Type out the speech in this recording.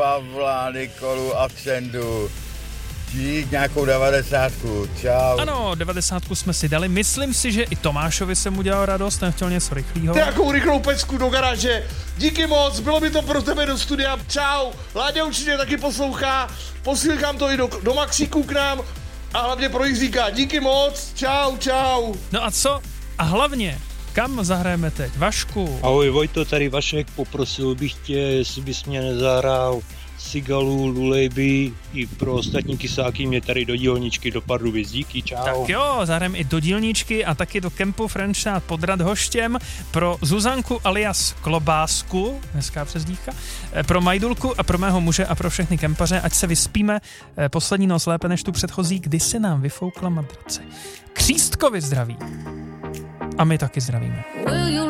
Pavla, Nikolu a Třendu. Dík, nějakou 90. Čau. Ano, 90 jsme si dali. Myslím si, že i Tomášovi jsem udělal radost, ten chtěl něco rychlýho. Nějakou rychlou pecku do garáže. Díky moc, bylo by to pro tebe do studia. Čau. Láďa určitě taky poslouchá. Posílám to i do Maxíku k nám. A hlavně pro Jiříka. Díky moc. Čau, čau. No a co? A hlavně, kam zahrajeme teď? Vašku. Ahoj Vojto, tady Vašek, poprosil bych tě, jestli bys mě nezahrál Sigalu, Lulejby i pro ostatní kysáky mě tady do dílničky do Pardubic. Díky, čau. Tak jo, zahrajeme i do dílničky a taky do kempu Frenštát pod Radhoštěm pro Zuzanku alias Klobásku, hezká přezdívka, pro Majdulku a pro mého muže a pro všechny kempaře, ať se vyspíme poslední noc lépe než tu předchozí, kdy se nám vyfoukla madrace. Křístkovi zdraví. A my taky zdravíme.